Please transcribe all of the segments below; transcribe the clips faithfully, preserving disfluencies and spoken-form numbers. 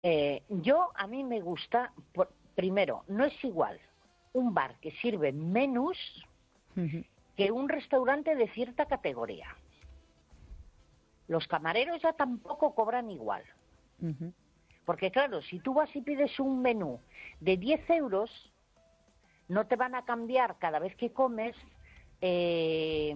Eh, yo, a mí me gusta, por, primero, no es igual un bar que sirve menús Ujú. que un restaurante de cierta categoría. Los camareros ya tampoco cobran igual. Ujú. Porque claro, si tú vas y pides un menú de diez euros, no te van a cambiar cada vez que comes eh,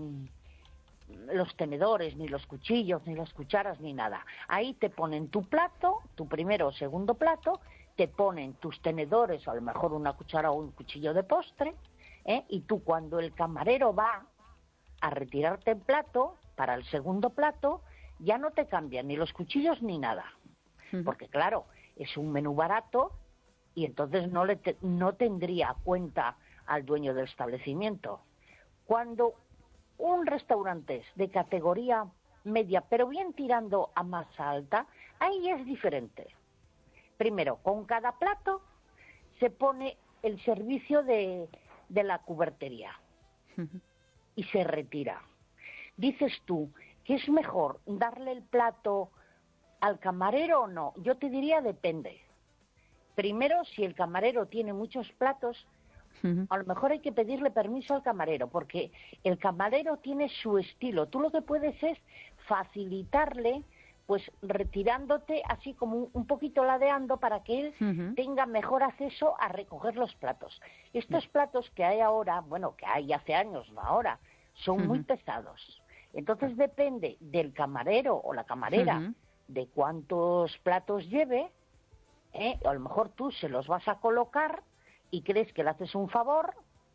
los tenedores, ni los cuchillos, ni las cucharas, ni nada. Ahí te ponen tu plato, tu primero o segundo plato, te ponen tus tenedores, o a lo mejor una cuchara o un cuchillo de postre, ¿eh? Y tú cuando el camarero va a retirarte el plato, para el segundo plato, ya no te cambian ni los cuchillos ni nada. Ujú. Porque claro, es un menú barato y entonces no, le te, no tendría cuenta al dueño del establecimiento. Cuando un restaurante es de categoría media, pero bien tirando a más alta, ahí es diferente. Primero, con cada plato se pone el servicio de, de la cubertería Ujú. y se retira. Dices tú que es mejor darle el plato al camarero o no. Yo te diría depende. Primero, si el camarero tiene muchos platos, Ujú. a lo mejor hay que pedirle permiso al camarero, porque el camarero tiene su estilo. Tú lo que puedes es facilitarle, pues retirándote así como un, un poquito ladeando para que él Ujú. tenga mejor acceso a recoger los platos. Ya. Estos platos que hay ahora, bueno, que hay hace años, no ahora, son muy Ujú. pesados. Entonces Claro. depende del camarero o la camarera Ujú. de cuántos platos lleve, ¿eh? A lo mejor tú se los vas a colocar y crees que le haces un favor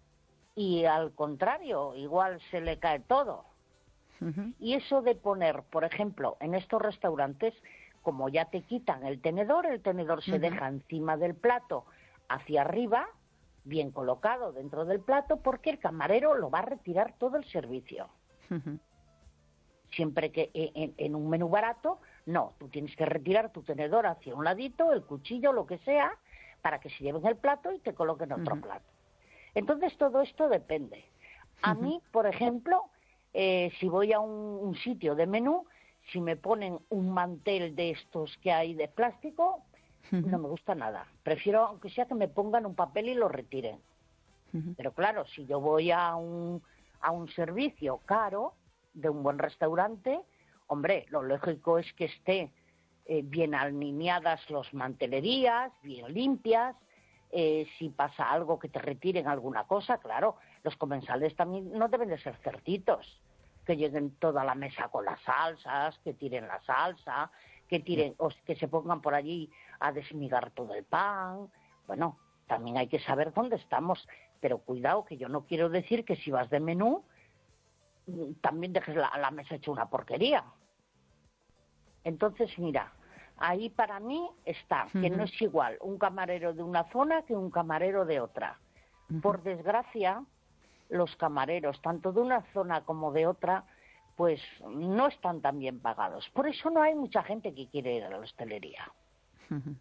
y al contrario, igual se le cae todo. Ujú. Y eso de poner, por ejemplo, en estos restaurantes, como ya te quitan el tenedor, el tenedor se Ujú. deja encima del plato hacia arriba, bien colocado dentro del plato, porque el camarero lo va a retirar todo el servicio. Ujú. Siempre que en, en un menú barato, no, tú tienes que retirar tu tenedor hacia un ladito, el cuchillo, lo que sea, para que se lleven el plato y te coloquen otro Ujú. plato. Entonces todo esto depende. A Ujú. mí, por ejemplo, eh, si voy a un, un sitio de menú, si me ponen un mantel de estos que hay de plástico, no Ujú. me gusta nada. Prefiero, aunque sea que me pongan un papel y lo retiren. Ujú. Pero claro, si yo voy a un, a un servicio caro de un buen restaurante, hombre, lo lógico es que esté eh, bien alineadas las mantelerías, bien limpias. Eh, si pasa algo que te retiren alguna cosa, claro, los comensales también no deben de ser cerditos, que lleguen toda la mesa con las salsas, que tiren la salsa, que Ya. tiren, o que se pongan por allí a desmigar todo el pan. Bueno, también hay que saber dónde estamos, pero cuidado, que yo no quiero decir que si vas de menú mm, también dejes la, la mesa hecha una porquería. Entonces, mira, ahí para mí está que no Ujú. es igual un camarero de una zona que un camarero de otra. Ujú. Por desgracia, los camareros, tanto de una zona como de otra, pues no están tan bien pagados. Por eso no hay mucha gente que quiere ir a la hostelería. Ujú.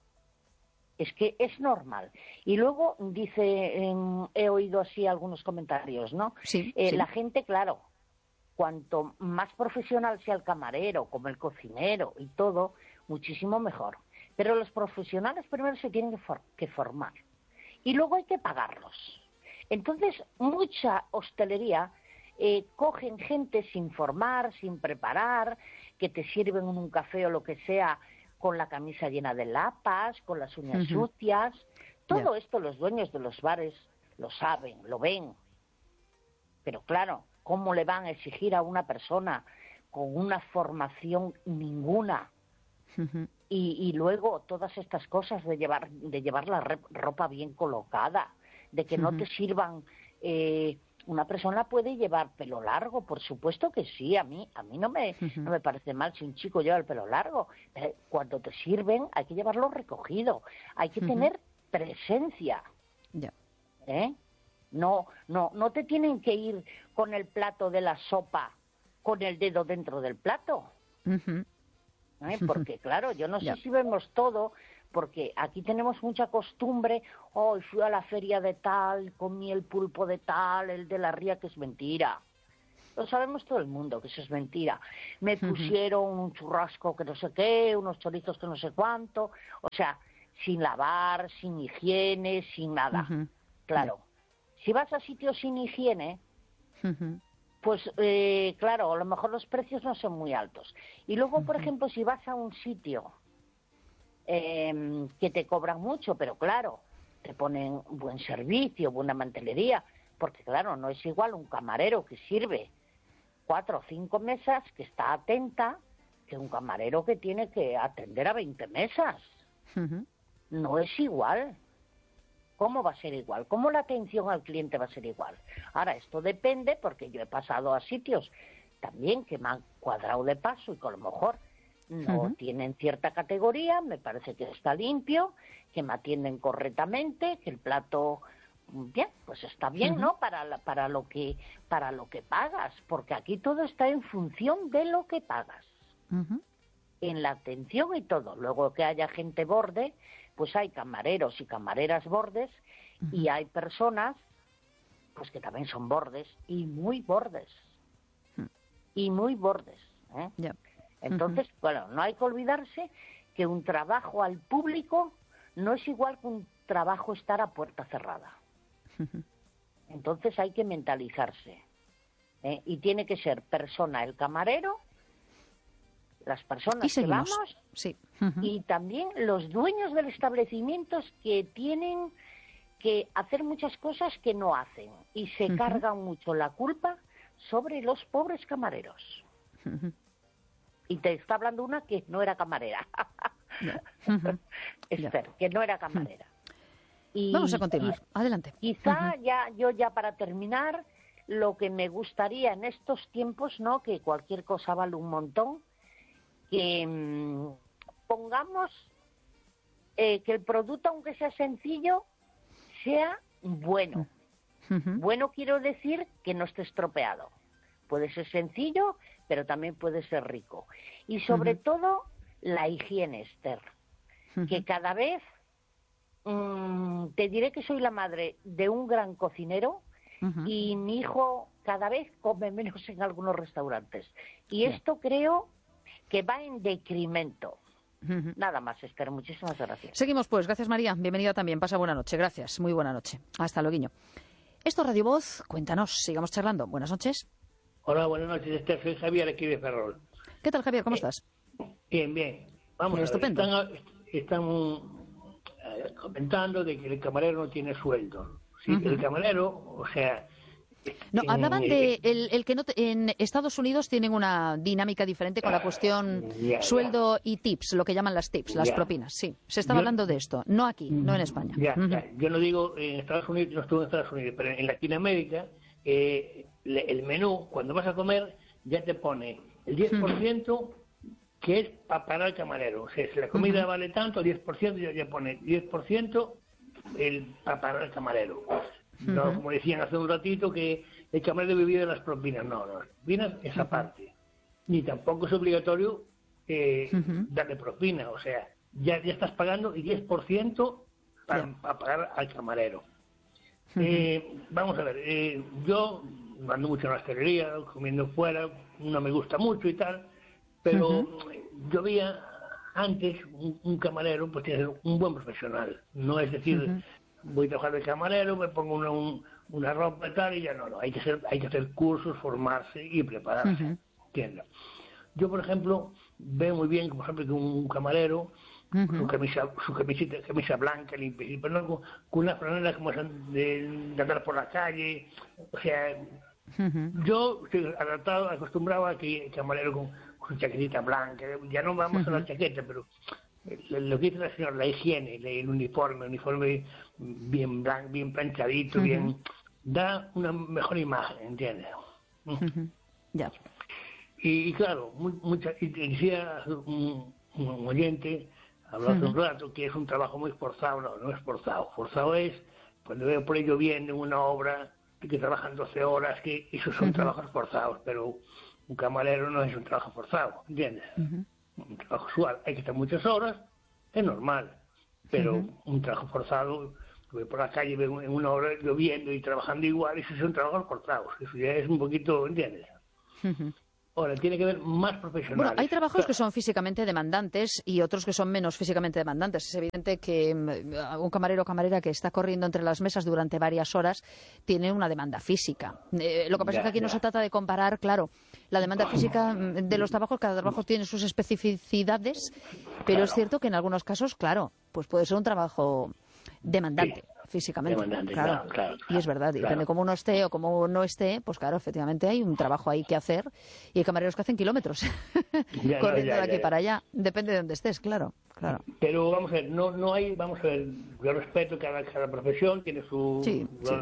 Es que es normal. Y luego dice, eh, he oído así algunos comentarios, ¿no? Sí, Eh, la sí. gente, claro, cuanto más profesional sea el camarero, como el cocinero y todo, muchísimo mejor. Pero los profesionales primero se tienen que, for que formar y luego hay que pagarlos. Entonces, mucha hostelería eh, cogen gente sin formar, sin preparar, que te sirven un café o lo que sea con la camisa llena de lapas, con las uñas Ujú. sucias. Ya. Todo esto los dueños de los bares lo saben, lo ven. Pero claro, ¿cómo le van a exigir a una persona con una formación ninguna? Ujú. Y, y luego todas estas cosas de llevar, de llevar la re- ropa bien colocada, de que no Ujú. te sirvan. Eh, una persona puede llevar pelo largo, por supuesto que sí, a mí, a mí no me, no Ujú. me parece mal si un chico lleva el pelo largo. Pero cuando te sirven hay que llevarlo recogido, hay que Ujú. tener presencia, Ya. ¿eh? No, no, no te tienen que ir con el plato de la sopa, con el dedo dentro del plato. Ujú. ¿Eh? Porque claro, yo no sé Ya. si vemos todo, porque aquí tenemos mucha costumbre, hoy fui a la feria de tal, comí el pulpo de tal, el de la ría, que es mentira. Lo sabemos todo el mundo, que eso es mentira. Me Ujú. pusieron un churrasco que no sé qué, unos chorizos que no sé cuánto. O sea, sin lavar, sin higiene, sin nada. Ujú. Claro. Si vas a sitios sin higiene, Ujú. pues eh, claro, a lo mejor los precios no son muy altos. Y luego, por Ujú. ejemplo, si vas a un sitio eh, que te cobran mucho, pero claro, te ponen buen servicio, buena mantelería, porque claro, no es igual un camarero que sirve cuatro o cinco mesas, que está atenta, que un camarero que tiene que atender a veinte mesas. Ujú. No es igual. ¿Cómo va a ser igual? ¿Cómo la atención al cliente va a ser igual? Ahora, esto depende, porque yo he pasado a sitios también que me han cuadrado de paso y que a lo mejor no Ujú. tienen cierta categoría, me parece que está limpio, que me atienden correctamente, que el plato, bien, pues está bien, Ujú. ¿no? Para, la- para, lo que, para lo que pagas, porque aquí todo está en función de lo que pagas, Ujú. en la atención y todo. Luego que haya gente borde, pues hay camareros y camareras bordes, y hay personas pues que también son bordes, y muy bordes, y muy bordes, ¿eh? Ya. Entonces, bueno, no hay que olvidarse que un trabajo al público no es igual que un trabajo estar a puerta cerrada. Ujú. Entonces hay que mentalizarse, ¿eh? Y tiene que ser persona el camarero, las Y personas que seguimos. vamos, Sí. Ujú. y también los dueños del establecimiento que tienen que hacer muchas cosas que no hacen y se Ujú. cargan mucho la culpa sobre los pobres camareros. Ujú. Y te está hablando una que no era camarera. Ya. Ujú. Ya. Esther, que no era camarera. Vamos a Y, y continuar. Adelante. quizá Ujú. ya yo ya para terminar, lo que me gustaría en estos tiempos, ¿no? Que cualquier cosa vale un montón, que mmm, pongamos eh, que el producto, aunque sea sencillo, sea bueno. Ujú. Bueno quiero decir que no esté estropeado. Puede ser sencillo, pero también puede ser rico. Y sobre Ujú. todo, la higiene, Esther. Ujú. Que cada vez, mmm, te diré que soy la madre de un gran cocinero Ujú. y mi hijo cada vez come menos en algunos restaurantes. Y Ya. esto creo que va en decremento. Ujú. Nada más, Esther. Muchísimas gracias. Seguimos pues. Gracias, María. Bienvenida también. Pasa buena noche. Gracias. Muy buena noche. Hasta luego. Esto es Radio Voz. Cuéntanos. Sigamos charlando. Buenas noches. Hola, buenas noches, Esther. Soy Javier aquí de Ferrol. ¿Qué tal, Javier? ¿Cómo Eh, estás? bien, bien. Vamos Eh, a ver. estupendo. Están, están eh, comentando de que el camarero no tiene sueldo. Sí, Ujú. el camarero, o sea... No, en hablaban el- de el, el que no te- en Estados Unidos tienen una dinámica diferente con la cuestión ya, sueldo y tips, lo que llaman las tips, las ya. propinas. Sí, se estaba Yo- hablando de esto. No aquí, no en España. Ya, Ujú. ya. Yo no digo en Estados Unidos, no estuve en Estados Unidos, pero en Latinoamérica eh, le- el menú, cuando vas a comer, ya te pone el diez por ciento que es para pagar al camarero. O sea, si la comida Ujú. vale tanto, diez por ciento ya, ya pone diez por ciento el, para pagar al camarero. No, Ujú. como decían hace un ratito, que el camarero vivía de las propinas. No, no, las propinas es aparte. Ni tampoco es obligatorio eh, Ujú. darle propina. O sea, ya, ya estás pagando el diez por ciento para, Ya. para pagar al camarero. Ujú. Eh, vamos a ver, eh, yo ando mucho en la hostelería, comiendo fuera, no me gusta mucho y tal, pero yo veía antes un, un camarero, pues tiene que ser un buen profesional. No es decir, Ujú. voy a trabajar de camarero, me pongo una, un- una ropa y tal, y ya no, no, hay que hacer, hay que hacer cursos, formarse y prepararse. Ujú. ¿Entiendes? Yo, por ejemplo, veo muy bien, por ejemplo, que un camarero, Ujú. su camisa, su camisita, camisa blanca, limpia, pero no con, con una franela como esas de, de andar por la calle. O sea, Ujú. yo estoy adaptado, acostumbrado a que el camarero con, con su chaquetita blanca, ya no vamos a la chaqueta, pero lo lo que dice la señora, la higiene, el, el uniforme, el uniforme bien blanco, bien planchadito, Ujú. bien, da una mejor imagen, ¿entiendes? Ujú. Ya. Y, y claro, mu- mucha, y te decía un, un oyente, habló hace un rato, que es un trabajo muy forzado. No, no es forzado. Forzado es cuando veo por ahí lloviendo en una obra que trabajan doce horas, que esos son Ujú. trabajos forzados, pero un camarero no es un trabajo forzado, ¿entiendes? Ujú. Un trabajo usual, hay que estar muchas horas, es normal, pero Ujú. un trabajo forzado, voy por la calle, veo en una hora lloviendo y trabajando igual, esos son trabajos forzados, eso ya es un poquito, ¿entiendes? Uh-huh. Ahora, tiene que haber más profesionales. Bueno, hay trabajos que son físicamente demandantes y otros que son menos físicamente demandantes. Es evidente que un camarero o camarera que está corriendo entre las mesas durante varias horas tiene una demanda física. Eh, lo que pasa ya, es que aquí ya. no se trata de comparar, claro, la demanda física de los trabajos. Cada trabajo tiene sus especificidades, pero Claro. es cierto que en algunos casos, claro, pues puede ser un trabajo demandante. Sí. Físicamente, Demandante, claro. claro, claro, Y es verdad, y claro. depende cómo uno esté o cómo no esté, pues claro, efectivamente hay un trabajo ahí que hacer y hay camareros que hacen kilómetros Ya, no, corriendo ya, de aquí ya, ya. para allá, depende de dónde estés, claro, claro. Pero vamos a ver, no, no hay, vamos a ver, yo respeto cada, cada profesión, tiene su, Sí, sí.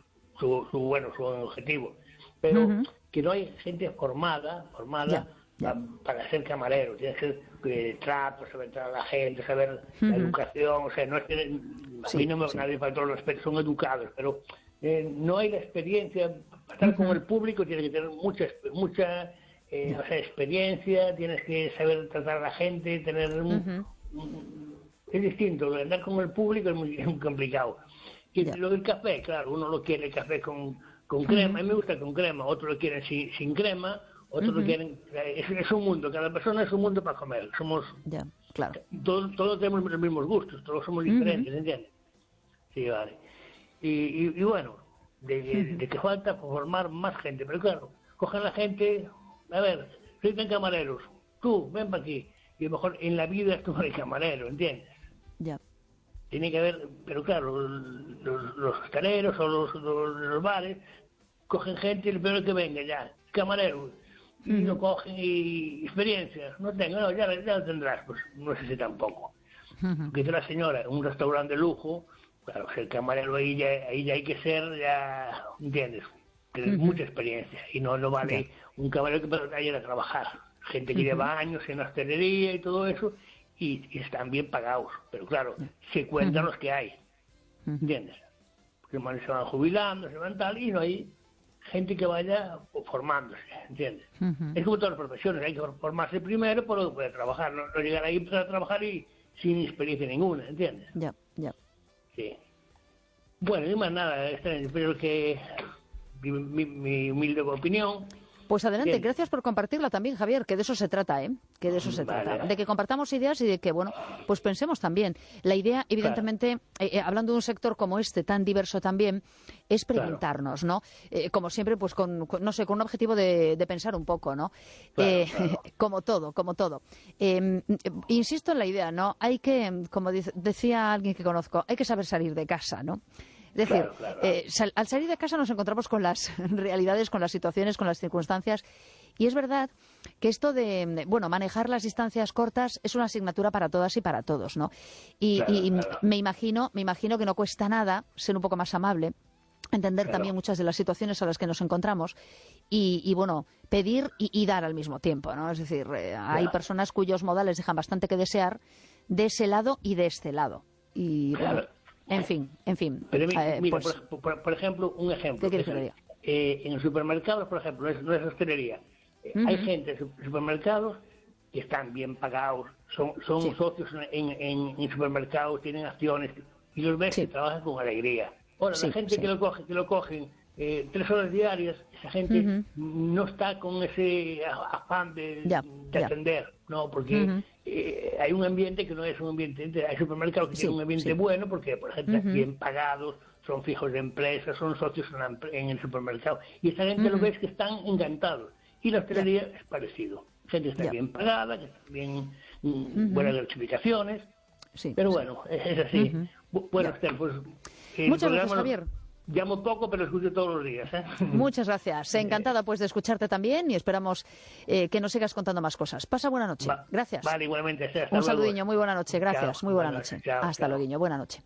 su, su, bueno, su objetivo, pero Ujú. que no hay gente formada, formada Ya, ya. pa- para ser camarero, tiene que ser eh, trato, saber tratar a la gente, saber la Ujú. educación, o sea, no es que a Sí, mí no me, sí. nadie falta el respeto, son educados, pero eh, no hay la experiencia, para estar con Ujú. el público tienes que tener mucha, exp- mucha eh, o sea, experiencia, tienes que saber tratar a la gente, tener un, Ujú. es distinto, andar con el público es muy, es muy complicado. Y Ya. lo del café, claro, uno lo quiere el café con, con crema, a mí me gusta con crema, otros lo quieren sin, sin crema, otros Ujú. lo quieren... Es, es un mundo, cada persona es un mundo para comer, somos... Ya, claro. Todos, todos tenemos los mismos gustos, todos somos diferentes, ¿entiendes? Sí, vale. Y, y, y bueno, de, de, de que falta formar más gente, pero claro, cogen la gente, a ver, soy tan camareros, tú, ven para aquí, y a lo mejor en la vida tú no eres camarero, ¿entiendes? Ya. Tiene que haber, pero claro, los, los hosteleros o los, los, los bares cogen gente y el primero que venga ya, camarero, y lo cogen y experiencias, no tengo, no, ya, ya lo tendrás, pues no sé si tampoco. Ujú. Que dice la señora, en un restaurante de lujo, claro, el camarero ahí ya, ahí ya hay que ser, ya, ¿entiendes? Tener Ujú. mucha experiencia, y no, no vale un camarero que pueda ir a trabajar. Gente que lleva años en la hostelería y todo eso, y, y están bien pagados, pero claro, se cuentan los que hay, ¿entiendes? Porque se van jubilando, se van tal, y no hay gente que vaya formándose, ¿entiendes? Ujú. Es como todas las profesiones, hay que formarse primero para luego poder trabajar, no, no llegar ahí para trabajar y sin experiencia ninguna, ¿entiendes? Ya, ya. Sí. Bueno, y más nada, espero que mi, mi, mi humilde opinión. Pues adelante, Bien. gracias por compartirla también, Javier, que de eso se trata, ¿eh? Que de eso se Vale. trata. De que compartamos ideas y de que, bueno, pues pensemos también. La idea, evidentemente, eh, eh, hablando de un sector como este, tan diverso también, es preguntarnos, ¿no? Eh, como siempre, pues con, con, no sé, con un objetivo de, de pensar un poco, ¿no? Claro, Eh, claro. Como todo, como todo. Eh, insisto en la idea, ¿no? Hay que, como dice- decía alguien que conozco, hay que saber salir de casa, ¿no? Es decir, Claro, claro. eh, sal- al salir de casa nos encontramos con las realidades, con las situaciones, con las circunstancias. Y es verdad que esto de, bueno, manejar las distancias cortas es una asignatura para todas y para todos, ¿no? Y, Claro, y claro. me imagino, me imagino que no cuesta nada ser un poco más amable, entender Claro. también muchas de las situaciones a las que nos encontramos y, y, bueno, pedir y, y dar al mismo tiempo, ¿no? Es decir, eh, hay Claro. personas cuyos modales dejan bastante que desear de ese lado y de este lado. Y, bueno, Claro. en fin, en fin. Pero mi- eh, mira, pues, por, por- por ejemplo, un ejemplo. ¿Qué quieres es, que te diga? eh, en los supermercados, por ejemplo, no es, no es hostelería. Eh, Ujú. Hay gente en su- supermercados que están bien pagados, son, son Sí. socios en, en, en supermercados, tienen acciones, y los ves Sí. que trabajan con alegría. Ahora, Sí, la gente sí. que lo coge, que lo cogen eh, tres horas diarias, esa gente Ujú. no está con ese a- afán de, Ya, de ya. atender, ¿no? Porque Ujú. eh, hay un ambiente que no es un ambiente, hay supermercados que Sí, tienen un ambiente sí. bueno porque, por ejemplo, Ujú. bien pagados, son fijos de empresa, son socios en, la empre- en el supermercado. Y esa gente lo Ujú. ves que están encantados. Y la hostelería es parecido. Gente que está Ya. bien pagada, que está bien, mm, buenas gratificaciones. sí, Pero sí. bueno, es, es así. Ujú. Bu- Bueno, Ya. Esther, pues... el Muchas gracias, programa lo- Javier. Llamo poco, pero escucho todos los días. ¿eh? Muchas gracias. Encantada pues de escucharte también y esperamos eh, que nos sigas contando más cosas. Pasa buena noche. Va- Gracias. Vale, igualmente. Esther, hasta Un luego. saludiño, muy buena noche. Gracias. Chao, Muy buena buenas noche. noches. Chao, Hasta chao. luego, guiño. Buena noche.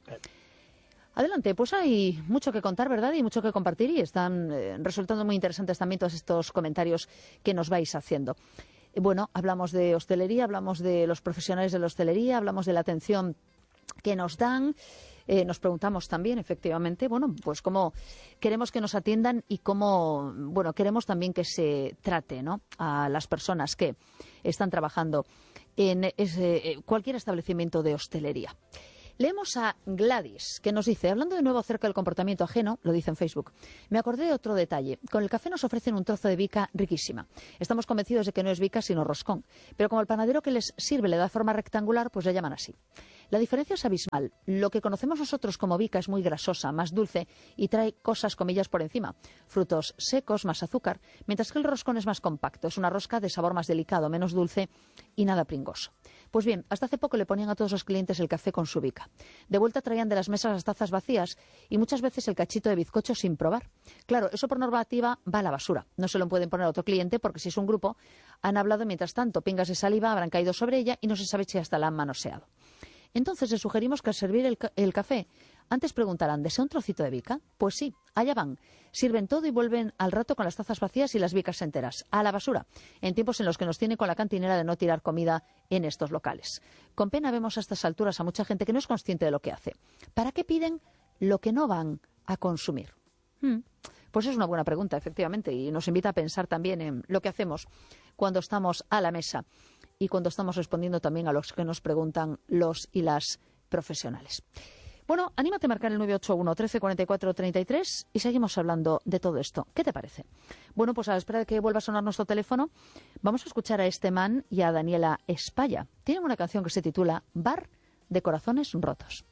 Adelante, pues hay mucho que contar, ¿verdad? Y mucho que compartir y están eh, resultando muy interesantes también todos estos comentarios que nos vais haciendo. Eh, Bueno, hablamos de hostelería, hablamos de los profesionales de la hostelería, hablamos de la atención que nos dan. Eh, nos preguntamos también, efectivamente, bueno, pues cómo queremos que nos atiendan y cómo, bueno, queremos también que se trate, ¿no?, a las personas que están trabajando en ese, eh, cualquier establecimiento de hostelería. Leemos a Gladys, que nos dice, hablando de nuevo acerca del comportamiento ajeno, lo dice en Facebook, me acordé de otro detalle. Con el café nos ofrecen un trozo de bica riquísima. Estamos convencidos de que no es bica sino roscón, pero como el panadero que les sirve le da forma rectangular, pues le llaman así. La diferencia es abismal. Lo que conocemos nosotros como bica es muy grasosa, más dulce y trae cosas, comillas, por encima. Frutos secos, más azúcar, mientras que el roscón es más compacto. Es una rosca de sabor más delicado, menos dulce y nada pringoso. Pues bien, hasta hace poco le ponían a todos los clientes el café con su bica. De vuelta traían de las mesas las tazas vacías y muchas veces el cachito de bizcocho sin probar. Claro, eso por normativa va a la basura. No se lo pueden poner a otro cliente porque si es un grupo, han hablado mientras tanto, pingas de saliva habrán caído sobre ella y no se sabe si hasta la han manoseado. Entonces les sugerimos que al servir el, ca el café, antes preguntarán, ¿desea un trocito de bica? Pues sí, allá van. Sirven todo y vuelven al rato con las tazas vacías y las bicas enteras, a la basura, en tiempos en los que nos tiene con la cantinera de no tirar comida en estos locales. Con pena vemos a estas alturas a mucha gente que no es consciente de lo que hace. ¿Para qué piden lo que no van a consumir? Hmm. Pues es una buena pregunta, efectivamente, y nos invita a pensar también en lo que hacemos cuando estamos a la mesa y cuando estamos respondiendo también a los que nos preguntan los y las profesionales. Bueno, anímate a marcar el nueve ocho uno, trece, cuarenta y cuatro, treinta y tres y seguimos hablando de todo esto. ¿Qué te parece? Bueno, pues a la espera de que vuelva a sonar nuestro teléfono, vamos a escuchar a este man y a Daniela Espalla. Tienen una canción que se titula Bar de Corazones Rotos.